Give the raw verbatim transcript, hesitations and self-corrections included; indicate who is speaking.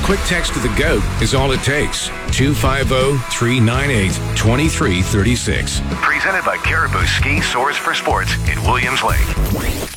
Speaker 1: quick text to the GOAT is all it takes. two five zero, three nine eight, two three three six.
Speaker 2: Presented by Caribou Ski Soars for Sports in Williams Lake.